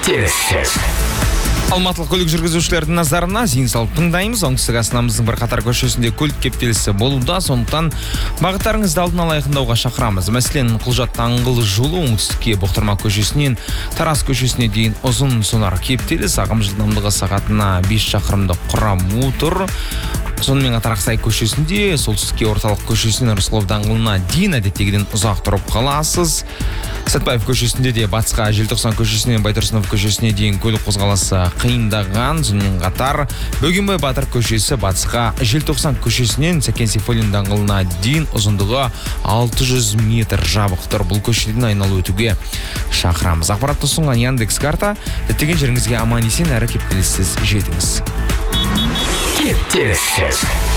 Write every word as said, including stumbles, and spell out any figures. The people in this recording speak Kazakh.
кептеліссіз. Алматылық көлік жүргізушілердің назарына зейін салып тыңдаймыз. Оңтүстік астанамыздың бірқатар көшесінде көлік кептелісі болуда, сондықтан бағыттарыңызды алдын ала айқындауға шақырамыз. Мәселен, Құлжат даңғылы жолы оңтүстікке Бұқтырма көшесінен Тарас көшесіне дейін ұзын сонар кептеліс, ағым жылдамдығы сағатына бес шақырымды құрап отыр. Сонымен қатар Ақсай көшесінде солтүстікке Орталық көшесінен Рысқұлов даңғылына дейін әдеттегіден ұзақ тұрып қаласыз. Сәтбаев көшесінде де батысқа Желтоқсан көшесінен Байтұрсынов көшесіне дейін көлік қозғалысы қиындаған. Сонымен қатар Бөгенбай Батыр көшесі батысқа Желтоқсан көшесінен Сәкен Сейфуллин даңғылына дейін ұзындығы алты жүз метр жабық тұр. Бұл көшеден айналып өтуге шақырамыз. Ақпаратты ұсынған Яндекс карта. Діттеген жеріңізге аман есен әрі кептеліссіз жетіңіз. Кептеліссіз.